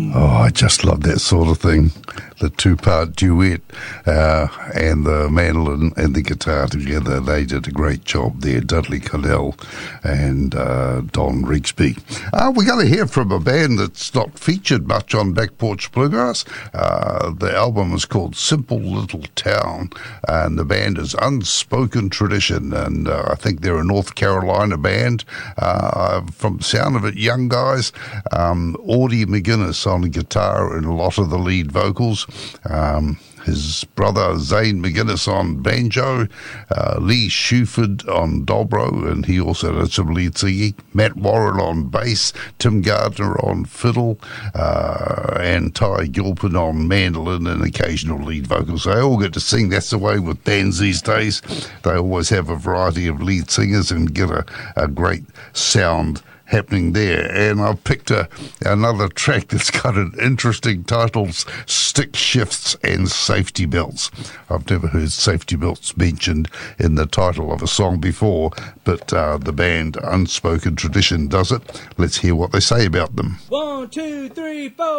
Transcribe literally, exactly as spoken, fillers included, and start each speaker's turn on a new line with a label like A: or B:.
A: Oh, I just love that sort of thing. The two-part duet uh, and the mandolin and the guitar together. They did a great job there, Dudley Connell and uh, Don Rigsby. Uh, we're going to hear from a band that's not featured much on Back Porch Bluegrass. Uh, the album is called Simple Little Town, and the band is Unspoken Tradition, and uh, I think they're a North Carolina band. Uh, from the sound of it, young guys. Um, Audie McGuinness on guitar and a lot of the lead vocals. Um, his brother Zane McGuinness on banjo, uh, Lee Shuford on dobro, and he also did some lead singing. Matt Warren on bass, Tim Gardner on fiddle, uh, and Ty Gilpin on mandolin and occasional lead vocals. They all get to sing. That's the way with bands these days. They always have a variety of lead singers and get a, a great sound happening there. And I've picked a, another track that's got an interesting title, Stick Shifts and Safety Belts. I've never heard safety belts mentioned in the title of a song before, but uh, the band Unspoken Tradition does it. Let's hear what they say about them.
B: One, two, three, four.